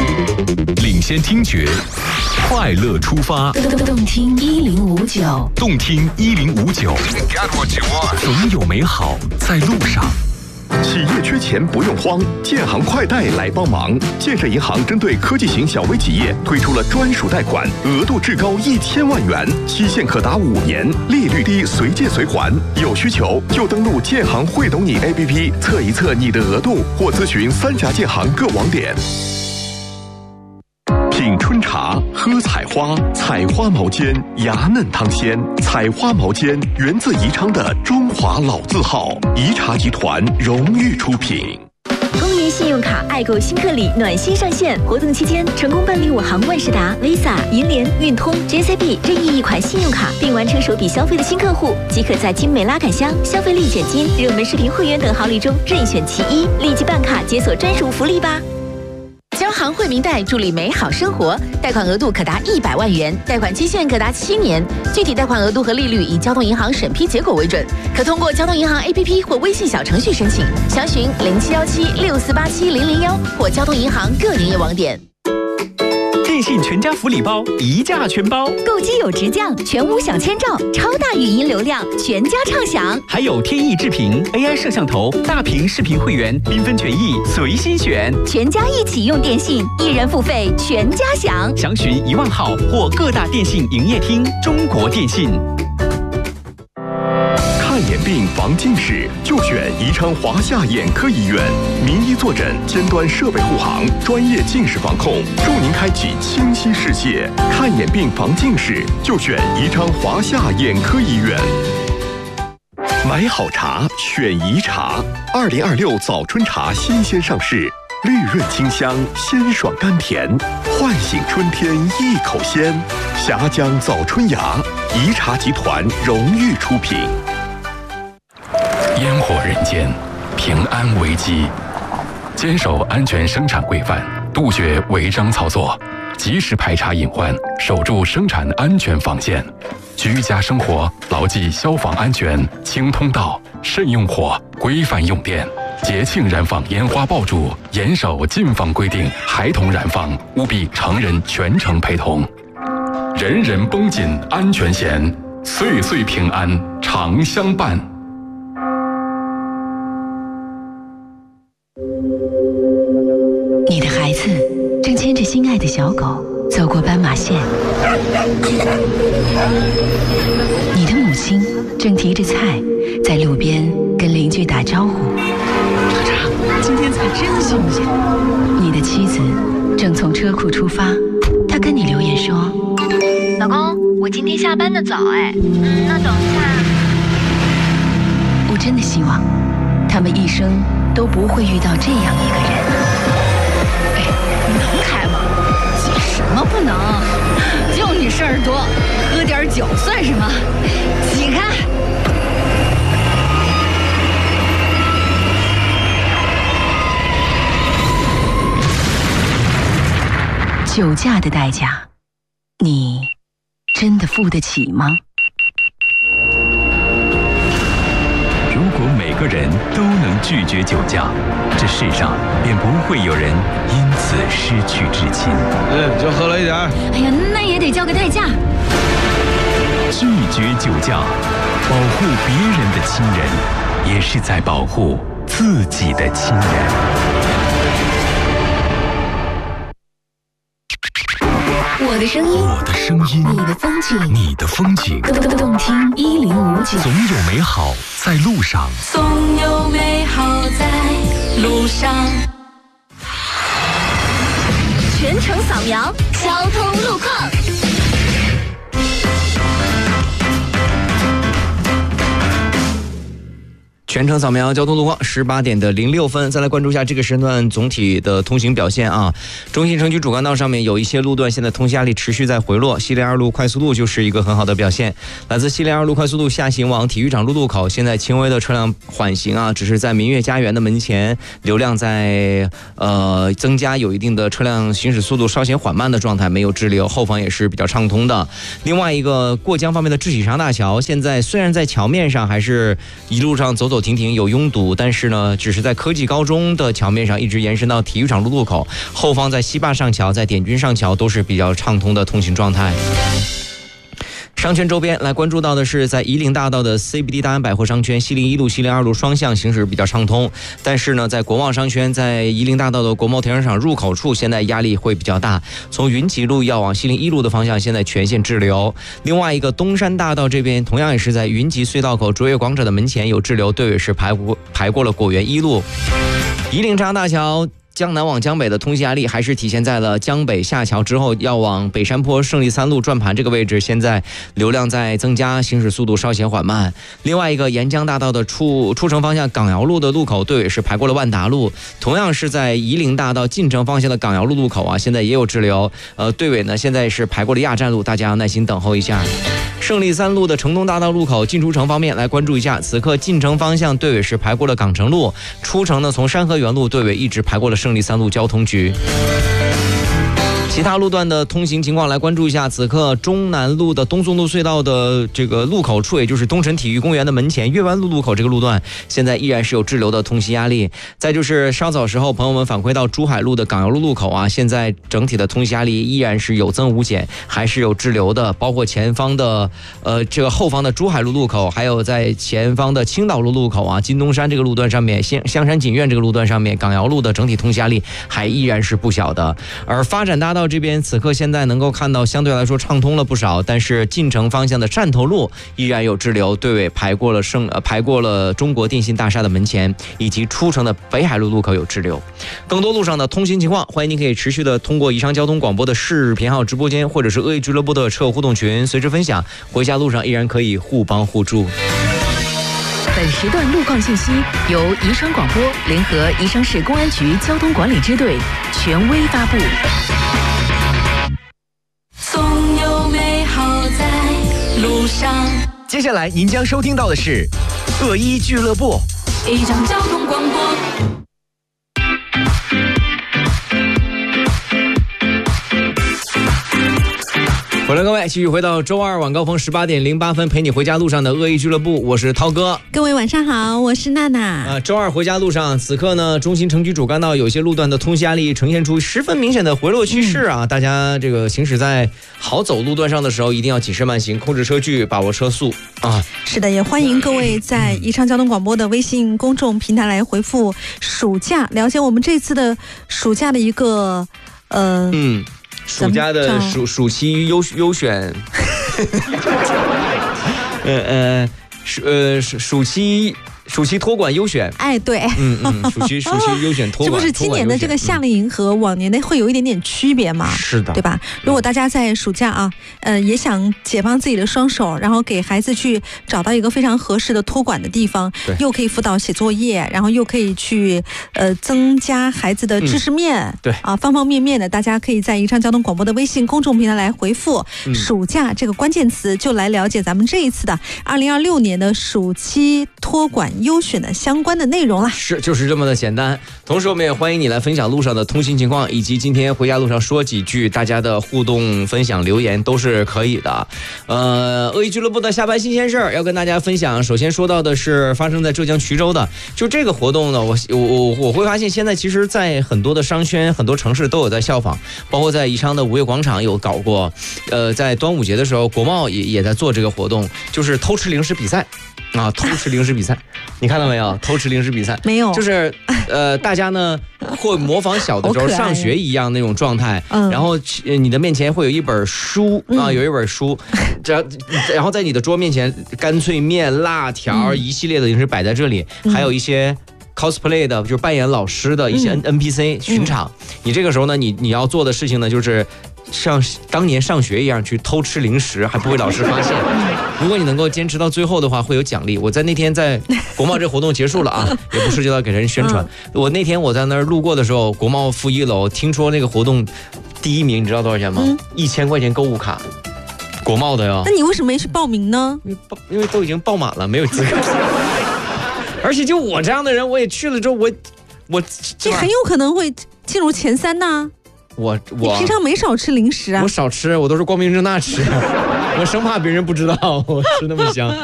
领先听觉，快乐出发。 动听1059， 动听1059，总有美好在路上。 企业缺钱不用慌，建行快贷来帮忙。建设银行针对科技型小微企业推出了专属贷款，额度至高1000万元，期限可达5年，利率低，随借随还。有需求就登录建行会懂你 APP 测一测你的额度，或咨询3家建行各网点。品春茶，喝采花，采花毛尖，芽嫩汤鲜。采花毛尖源自宜昌的中华老字号，宜茶集团荣誉出品。 公园信用卡爱购新客礼暖心上线，活动期间成功办理我行万事达、Visa、银联、运通、JCB 任意一款信用卡，并完成首笔消费的新客户，即可在精美拉杆箱、消费立减金、热门视频会员等好礼中任选其一，立即办卡解锁专属福利吧！交行惠民贷助力美好生活，贷款额度可达100万元，贷款期限可达7年，具体贷款额度和利率以交通银行审批结果为准，可通过交通银行 APP 或微信小程序申请，详询071764870001或交通银行各营业网点。 电信全家福利包，一价全包， 购机有直降，全屋享千兆，超大语音流量，全家畅享。 还有天翼智屏 AI 摄像头，大屏视频会员，缤纷权益随心选。 全家一起用电信，一人付费全家享。 详询1万号或各大电信营业厅。中国电信。 看眼病防近视就选宜昌华夏眼科医院，名医坐诊，尖端设备护航，专业近视防控，助您开启清晰视线。看眼病防近视就选宜昌华夏眼科医院。买好茶选宜茶，2026早春茶新鲜上市，绿润清香，鲜爽甘甜，唤醒春天一口鲜。峡江早春芽，宜茶集团荣誉出品。 烟火人间，平安危机，坚守安全生产规范，杜绝违章操作，及时排查隐患，守住生产安全防线。居家生活牢记消防安全，清通道，慎用火，规范用电。节庆燃放烟花爆竹，严守禁放规定，孩童燃放务必成人全程陪同。人人绷紧安全弦，岁岁平安常相伴。 你的孩子正牵着心爱的小狗走过斑马线，你的母亲正提着菜在路边跟邻居打招呼。 厂长，今天菜真新鲜。 你的妻子正从车库出发，她跟你留言说： 老公，我今天下班的早那等一下。 我真的希望他们一生都不会遇到这样一个人。 能开吗？急什么不能？就你事儿多，喝点酒算什么？挤开！ 酒驾的代价，你真的付得起吗？ 如果每个人都能拒绝酒驾，这世上便不会有人因此失去至亲。 就喝了一点。 哎呀，那也得交个代价。 拒绝酒驾，保护别人的亲人，也是在保护自己的亲人。 我的声音， 我的声音， 你的风景， 你的风景， 动听1059， 总有美好在路上， 总有美好在路上。 全程扫描交通路况。 全程扫描交通路况，18点的06分，再来关注一下这个时段总体的通行表现啊。中信城区主干道上面有一些路段现在通行压力持续在回落，西连2路快速路就是一个很好的表现。来自西连2路快速路下行往体育场路口，现在轻微的车辆缓行啊，只是在明月家园的门前流量在增加，有一定的车辆行驶速度稍显缓慢的状态，没有滞留，后方也是比较畅通的。另外一个过江方面的智喜长大桥，现在虽然在桥面上还是一路上走走停停，有拥堵，但是呢，只是在科技高中的桥面上一直延伸到体育场路口，后方在西坝上桥、在点军上桥都是比较畅通的通行状态。商圈周边来关注到的是，在夷陵大道的 CBD 大安百货商圈西陵1路、西陵2路双向行驶比较畅通，但是呢，在国贸商圈在夷陵大道的国贸停车场入口处，现在压力会比较大。从云集路要往西陵1路的方向，现在全线滞留。另外一个东山大道这边，同样也是在云集隧道口卓越广场的门前有滞留，队尾是排过了果园1路。夷陵张大桥江南往江北的通行压力还是体现在了江北下桥之后要往北山坡胜利3路转盘这个位置，现在流量在增加，行驶速度稍显缓慢。另外一个沿江大道的出城方向港窑路的路口，队尾是排过了万达路，同样是在夷陵大道进城方向的港窑路路口啊，现在也有滞留。队尾呢现在是排过了亚站路，大家要耐心等候一下。胜利3路的城东大道路口进出城方面来关注一下，此刻进城方向队尾是排过了港城路，出城呢从山河园路队尾一直排过了胜利3路交通局。其他路段的通行情况来关注一下，此刻中南路的东松路隧道的这个路口处，也就是东城体育公园的门前岳湾路路口这个路段，现在依然是有滞留的通行压力。再就是稍早时候朋友们反馈到珠海路的港窑路路口啊，现在整体的通行压力依然是有增无减，还是有滞留的，包括前方的这个后方的珠海路路口，还有在前方的青岛路路口啊，金东山这个路段上面，香山锦苑这个路段上面，港窑路的整体通行压力还依然是不小的。而发展大道这边此刻现在能够看到相对来说畅通了不少，但是进城方向的汕头路依然有滞留，队尾排过了中国电信大厦的门前，以及出城的北海路路口有滞留。更多路上的通行情况，欢迎您可以持续的通过宜昌交通广播的视频号直播间，或者是恶意俱乐部的车友互动群随时分享，回家路上依然可以互帮互助。 本时段路况信息由宜昌广播联合宜昌市公安局交通管理支队权威发布。 总有美好在路上。 接下来您将收听到的是恶一俱乐部， 宜昌交通广播。 欢迎各位继续回到周二晚高峰18点08分陪你回家路上的恶意俱乐部，我是涛哥。 各位晚上好，我是娜娜。 周二回家路上，此刻呢，中心城区主干道有些路段的通行压力呈现出十分明显的回落趋势啊！大家这个行驶在好走路段上的时候，一定要谨慎慢行，控制车距，把握车速啊！ 是的，也欢迎各位在宜昌交通广播的微信公众平台来回复暑假，了解我们这次的暑假的一个暑假的暑期优选，暑期托管优选， 哎，对， 暑期优选托管， 这不是今年的这个夏令营和往年的会有一点点区别吗？ 是的， 对吧？如果大家在暑假啊，也想解放自己的双手，然后给孩子去找到一个非常合适的托管的地方，又可以辅导写作业，然后又可以去增加孩子的知识面， 对啊，方方面面的，大家可以在宜昌交通广播的微信公众平台来回复暑假这个关键词，就来了解咱们这一次的2026年的暑期托管优选的相关的内容啦。 是，就是这么的简单。同时我们也欢迎你来分享路上的通行情况，以及今天回家路上说几句，大家的互动分享留言都是可以的。恶意俱乐部的下班新鲜事儿要跟大家分享。首先说到的是发生在浙江衢州的，就这个活动呢，我会发现现在其实在很多的商圈、很多城市都有在效仿，包括在宜昌的五月广场有搞过，在端午节的时候国贸也在做这个活动，就是偷吃零食比赛啊，偷吃零食比赛。你看到没有？偷吃零食比赛没有， 就是大家呢会模仿小的时候上学一样那种状态，然后你的面前会有一本书啊，有一本书，然后在你的桌面前，干脆面、辣条一系列的零食摆在这里，还有一些cosplay 的，就是扮演老师的一些 NPC 巡场。你这个时候呢，你要做的事情呢，就是像当年上学一样去偷吃零食，还不被老师发现。如果你能够坚持到最后的话，会有奖励。我在那天在国贸这活动结束了啊，也不涉及到给人宣传。我那天我在那儿路过的时候，国贸负1楼，听说那个活动第1名，你知道多少钱吗？1000块钱购物卡，国贸的哟。 那你为什么没去报名呢？ 因为都已经报满了，没有资格。而且就我这样的人，我也去了之后，我这很有可能会进入前3呢。你平常没少吃零食啊？ 我少吃，我都是光明正大吃，我生怕别人不知道我吃那么香。